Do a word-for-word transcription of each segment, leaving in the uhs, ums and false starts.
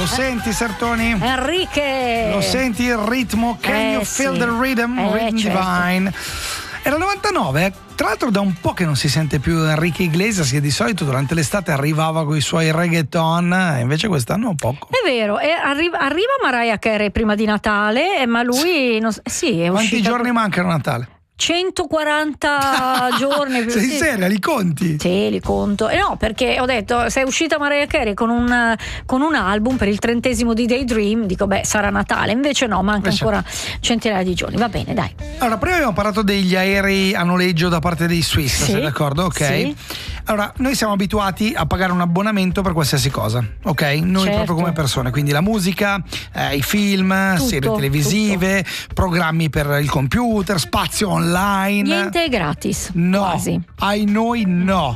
Lo senti, Sertoni? Enrique! Lo senti il ritmo? Can Eh, you feel sì. the rhythm? Eh, Rhythm certo. divine. Era il novantanove, tra l'altro da un po' che non si sente più Enrique Iglesias, che di solito durante l'estate arrivava con i suoi reggaeton, invece quest'anno poco. È vero, e arri- arriva Mariah Carey prima di Natale, eh, ma lui non s- sì, è Quanti uscita giorni mancano a Natale? centoquaranta giorni. Sei sì. seria? Li conti? Sì, li conto. E no, perché ho detto, se è uscita Mariah Carey con un, con un album per il trentesimo di Daydream, dico, beh, sarà Natale. Invece no, manca Invece- ancora centinaia di giorni. Va bene, dai. Allora, prima abbiamo parlato degli aerei a noleggio da parte dei Swiss, Sì. sei d'accordo? Ok. Sì. Allora, noi siamo abituati a pagare un abbonamento per qualsiasi cosa, ok? Noi Certo. proprio come persone, quindi la musica, eh, i film, Tutto, serie televisive, programmi per il computer, spazio online. Niente è gratis. No, Quasi. ai noi no.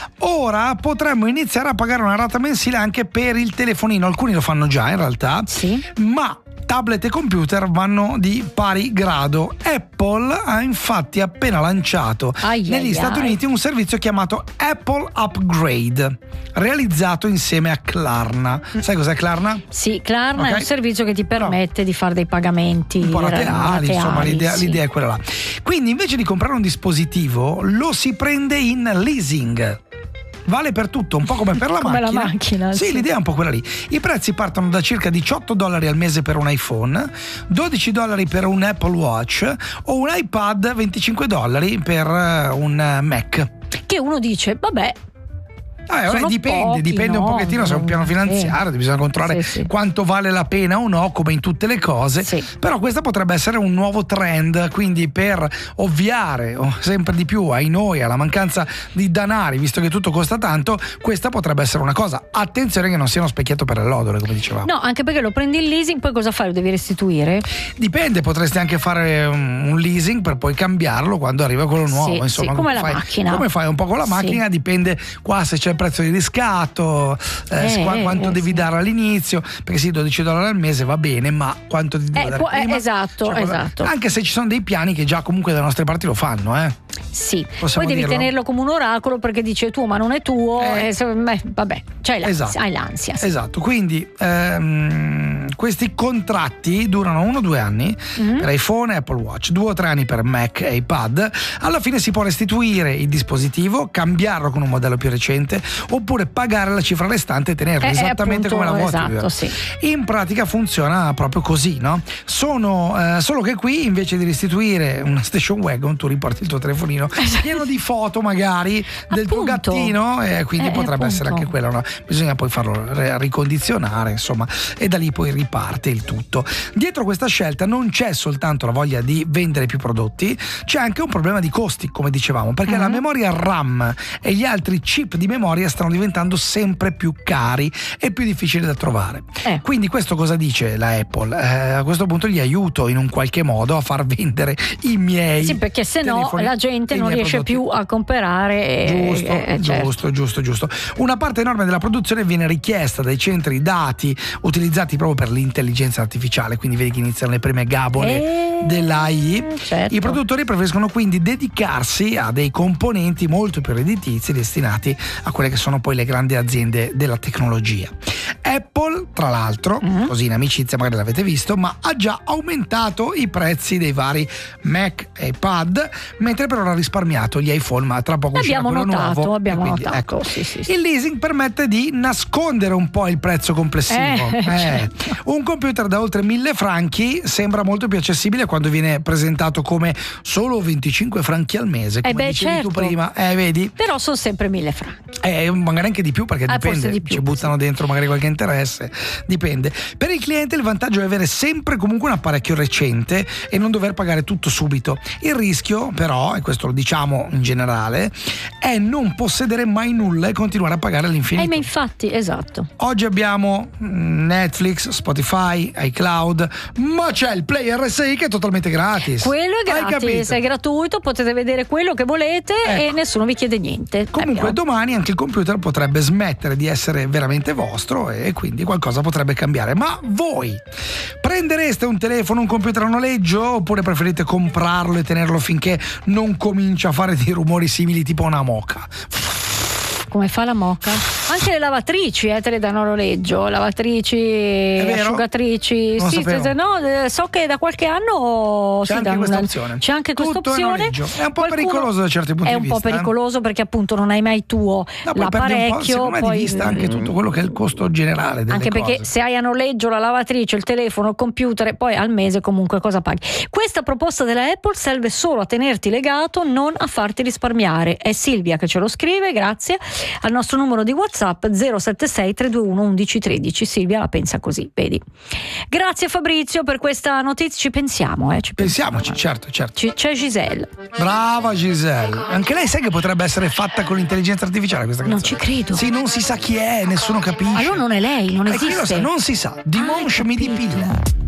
Ora potremmo iniziare a pagare una rata mensile anche per il telefonino. Alcuni lo fanno già in realtà, Sì. ma tablet e computer vanno di pari grado. Apple ha infatti appena lanciato Ai, negli ai, Stati ai. Uniti un servizio chiamato Apple Upgrade, realizzato insieme a Klarna. Sai cos'è Klarna? Sì, Klarna Ok. è un servizio che ti permette di fare dei pagamenti Un po' laterali, rateali, insomma, l'idea, sì. l'idea è quella là. Quindi invece di comprare un dispositivo lo si prende in leasing. Vale per tutto, un po' come per la Come la macchina. macchina, Sì, sì. l'idea è un po' quella lì. I prezzi partono da circa diciotto dollari al mese per un iPhone, dodici dollari per un Apple Watch o un iPad, venticinque dollari per eh, un eh, Mac. Che uno dice, vabbè, Eh, vabbè, Sono dipende, pochi, dipende un no? pochettino se è un piano Sì. finanziario, bisogna controllare Sì, sì. quanto vale la pena o no, come in tutte le cose. Sì. Però questa potrebbe essere un nuovo trend, quindi per ovviare oh, sempre di più ai noi, alla mancanza di danari, visto che tutto costa tanto, questa potrebbe essere una cosa. Attenzione che non sia uno specchietto per le lodole, come dicevamo. no, anche perché lo prendi in leasing, poi cosa fai? Lo devi restituire? Dipende, potresti anche fare un un leasing per poi cambiarlo quando arriva quello nuovo. Sì, Insomma, sì, come fai- la macchina. Come fai un po' con la Sì. macchina, dipende qua se c'è il prezzo di riscatto, eh, Eh, qua- eh, quanto eh, devi sì. dare all'inizio, perché sì, dodici dollari al mese va bene, ma quanto ti devo Eh, dare può- eh, prima? esatto, cosa- esatto. Anche se ci sono dei piani che già comunque dalle nostre parti lo fanno, eh. Sì, Possiamo poi devi dirlo? tenerlo come un oracolo perché dice tu, ma non è tuo. Eh. eh, se- beh, vabbè, c'hai l'ansia, Esatto. hai l'ansia. Sì. Esatto, quindi ehm, questi contratti durano uno o due anni Mhm. per iPhone e Apple Watch, due o tre anni per Mac e iPad. Alla fine si può restituire il dispositivo, cambiarlo con un modello più recente oppure pagare la cifra restante e tenerlo Eh, esattamente appunto, come la vuoi. esatto, sì. In pratica funziona proprio così, no? Sono eh, solo che qui invece di restituire una station wagon tu riporti il tuo telefonino pieno di foto magari del tuo Appunto. gattino e quindi Eh, potrebbe essere appunto. anche quella una... bisogna poi farlo re- ricondizionare, insomma, e da lì poi riparte il tutto. Dietro questa scelta non c'è soltanto la voglia di vendere più prodotti, c'è anche un problema di costi, come dicevamo, perché Mhm. la memoria RAM e gli altri chip di memoria stanno diventando sempre più cari e più difficili da trovare. Eh. Quindi questo cosa dice la Apple? Eh, a questo punto gli aiuto in un qualche modo a far vendere i miei Sì, perché se no telefoni la e gente i non miei riesce prodotti. più a comprare. eh, Giusto, eh, certo. giusto, giusto, giusto. Una parte enorme della produzione viene richiesta dai centri dati utilizzati proprio per l'intelligenza artificiale, quindi vedi che iniziano le prime gabole Eh, dell'A I. certo. I produttori preferiscono quindi dedicarsi a dei componenti molto più redditizi destinati a quelle che sono poi le grandi aziende della tecnologia. Apple, tra l'altro, Mhm. così in amicizia magari l'avete visto, ma ha già aumentato i prezzi dei vari Mac e iPad, mentre per ora ha risparmiato gli iPhone, ma tra poco uscirà Abbiamo quello notato, nuovo. abbiamo e quindi, notato, ecco. sì, sì, sì. Il leasing permette di nascondere un po' il prezzo complessivo. Eh, Eh, certo. Un computer da oltre mille franchi sembra molto più accessibile quando viene presentato come solo venticinque franchi al mese, come Eh beh, dicevi certo. tu prima. Eh, vedi? Però sono sempre mille franchi. Eh, magari anche di più, perché Ah, dipende, forse di più, ci buttano dentro magari qualche interesse, dipende. Per il cliente il vantaggio è avere sempre comunque un apparecchio recente e non dover pagare tutto subito. Il rischio però, e questo lo diciamo in generale, è non possedere mai nulla e continuare a pagare Eh, all'infinito. ma infatti, esatto. Oggi abbiamo mm, Netflix, Spotify, iCloud, ma c'è il Play R S I che è totalmente gratis. Quello è Hai gratis, capito? è gratuito, potete vedere quello che volete e Ecco. nessuno vi chiede niente. Comunque Abbiamo- domani anche il computer potrebbe smettere di essere veramente vostro e quindi qualcosa potrebbe cambiare. Ma voi prendereste un telefono, un computer a noleggio oppure preferite comprarlo e tenerlo finché non comincia a fare dei rumori simili tipo una moca? Come fa la moca? Anche le lavatrici eh, te le danno a noleggio, lavatrici, asciugatrici. Non sì, se, no, so che da qualche anno c'è si anche questa opzione. C'è anche questa opzione. È un po' pericoloso da certi punti di vista. È un po' pericoloso perché appunto non hai mai tuo no, l'apparecchio. Poi poi di vista anche tutto quello che è il costo generale delle anche cose. Perché se hai a noleggio la lavatrice, il telefono, il computer, poi al mese comunque cosa paghi? Questa proposta della Apple serve solo a tenerti legato, non a farti risparmiare. È Silvia che ce lo scrive, grazie al nostro numero di WhatsApp zero sette sei tre due uno uno uno uno tre. Silvia la pensa così, vedi. Grazie Fabrizio per questa notizia, ci pensiamo, eh, ci pensiamoci, certo, certo. C- c'è Giselle. Brava Giselle. Anche lei sai che potrebbe essere fatta con l'intelligenza artificiale questa canzone? Non ci credo. Sì, non si sa chi è, nessuno capisce. Allora non è lei, non eh, esiste. Sa, non si sa. Dimanche ah, midi pile.